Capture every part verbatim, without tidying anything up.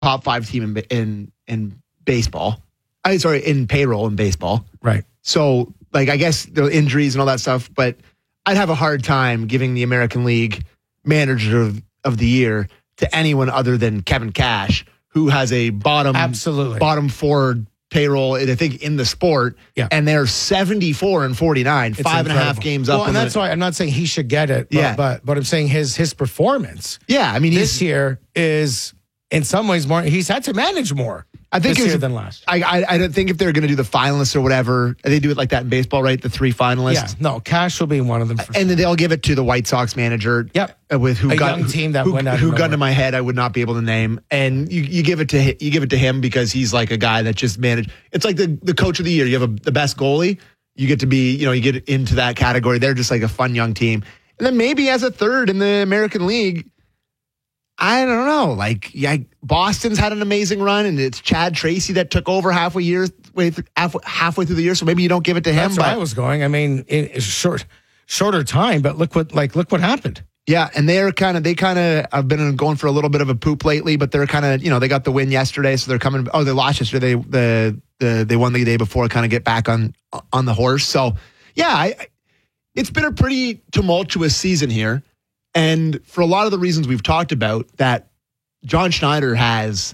top five team in in, in baseball. I sorry, in payroll in baseball. Right. So, like, I guess the injuries and all that stuff, but I'd have a hard time giving the American League Manager of, of the Year to anyone other than Kevin Cash, who has a bottom Absolutely. bottom four payroll, I think, in the sport. Yeah. And they're seventy-four and forty-nine, It's five and a half incredible. games up. Well, and on that's the, why I'm not saying he should get it, but, Yeah. but, but I'm saying his his performance yeah, I mean, this he's, year is in some ways more, he's had to manage more I think this it was- year than last. I, I I don't think if they're going to do the finalists or whatever, they do it like that in baseball, right? The three finalists. Yeah, no, Cash will be one of them. For And then they'll give it to the White Sox manager. Yep. uh, With who A got young team that who, went out of who gun nowhere. to my head, I would not be able to name. And you, you give it to hi- you give it to him because he's like a guy that just managed. It's like the the coach of the year. You have a, the best goalie. You get to be, you know, you get into that category. They're just like a fun young team. And then maybe as a third in the American League, I don't know. Like, yeah, Boston's had an amazing run, and it's Chad Tracy that took over halfway years, way th- halfway, halfway through the year. So maybe you don't give it to him. That's but where I was going. I mean, it- it's short, shorter time, but look what like look what happened. Yeah, and they're kind of they kind of have been going for a little bit of a poop lately, but they're kind of, you know, they got the win yesterday, so they're coming. Oh, they lost yesterday. They the the they won the day before, kind of get back on on the horse. So yeah, I, it's been a pretty tumultuous season here, and for a lot of the reasons we've talked about, that John Schneider has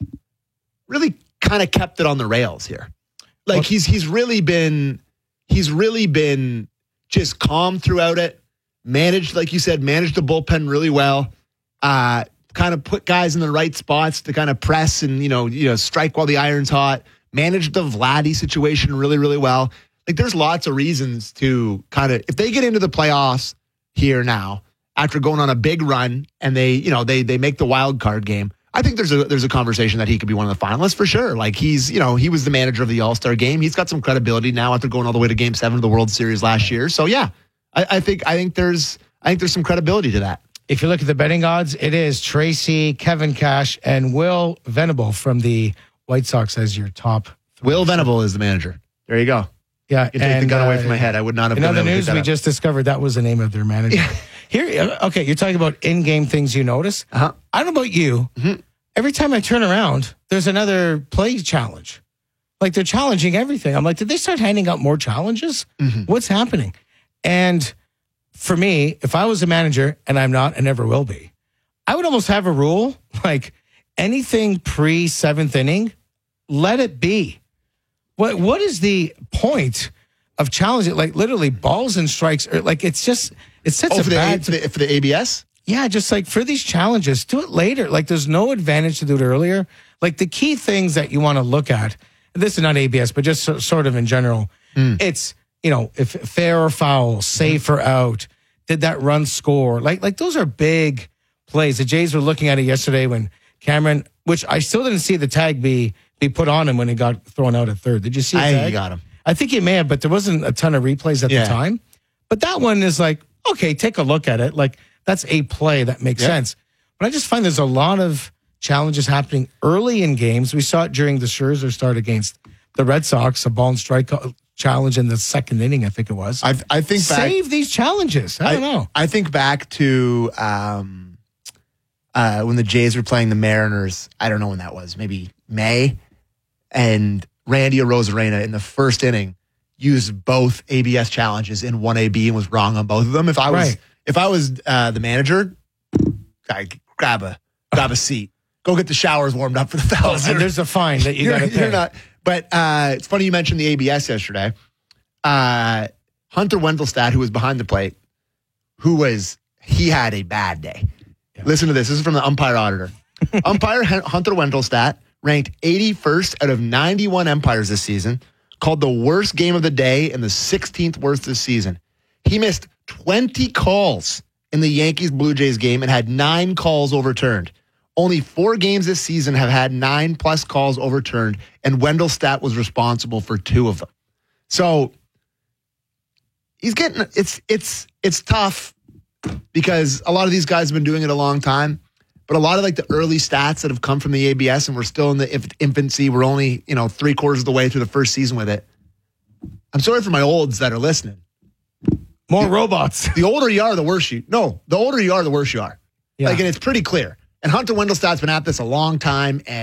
really kind of kept it on the rails here. Like Well- he's he's really been he's really been just calm throughout it. Managed, like you said, managed the bullpen really well. Uh, kind of put guys in the right spots to kind of press and, you know, you know, strike while the iron's hot. Managed the Vladdy situation really, really well. Like, there's lots of reasons to kind of, if they get into the playoffs here now after going on a big run and they, you know, they they make the wild card game, I think there's a there's a conversation that he could be one of the finalists for sure. Like, he's, you know, he was the manager of the All-Star game. He's got some credibility now after going all the way to Game Seven of the World Series last year. So yeah. I, I think I think there's I think there's some credibility to that. If you look at the betting odds, it is Tracy, Kevin Cash, and Will Venable from the White Sox as your top three. Will Venable is the manager. There you go. Yeah, You take the gun away from my head. I would not have In been other able to pick news, that we up. just discovered that was the name of their manager. Here, okay, you're talking about in-game things you notice. Uh-huh. I don't know about you. Mhm. Every time I turn around, there's another play challenge. Like, they're challenging everything. I'm like, did they start handing out more challenges? Mhm. What's happening? And for me, if I was a manager, and I'm not and never will be, I would almost have a rule like anything pre-seventh inning, let it be. What What is the point of challenging? Like, literally balls and strikes, or like, it's just, it sets Oh, a for the, A- bad... for, the, for the A B S? Yeah, just like for these challenges, do it later. Like, there's no advantage to do it earlier. Like, the key things that you want to look at, and this is not A B S, but just so, sort of in general, Mm. it's, you know, if fair or foul, safe or out, did that run score? Like, like those are big plays. The Jays were looking at it yesterday when Cameron, which I still didn't see the tag be be put on him when he got thrown out at third. Did you see the I tag? got him. I think he may have, but there wasn't a ton of replays at Yeah. the time. But that one is like, okay, take a look at it. Like, that's a play that makes Yeah. sense. But I just find there's a lot of challenges happening early in games. We saw it during the Scherzer start against the Red Sox, a ball and strike challenge in the second inning, I think it was. I I think back. Save these challenges. I don't know. I think back to um, uh, when the Jays were playing the Mariners. I don't know when that was. Maybe May. And Randy Arozarena in the first inning used both A B S challenges in one A B and was wrong on both of them. If I was Right. if I was uh, the manager, I grab a grab a seat, go get the showers warmed up for the fellas. And there's a fine that you you're, got to pay. you're not. But uh, it's funny you mentioned the A B S yesterday. Uh, Hunter Wendelstadt, who was behind the plate, who was he had a bad day. Yeah. Listen to this. This is from the umpire auditor. Umpire Hun- Hunter Wendelstadt, ranked eighty-first out of ninety-one umpires this season, called the worst game of the day and the sixteenth worst this season. He missed twenty calls in the Yankees-Blue Jays game and had nine calls overturned. Only four games this season have had nine plus calls overturned, and Wendelstadt was responsible for two of them. So he's getting it's it's it's tough because a lot of these guys have been doing it a long time, but a lot of like the early stats that have come from the A B S, and we're still in the inf- infancy. We're only, you know, three quarters of the way through the first season with it. I'm sorry for my olds that are listening. More robots. The older you are, the worse you. No, the older you are, the worse you are. Yeah. Like, and it's pretty clear. And Hunter Wendelstadt's been at this a long time. And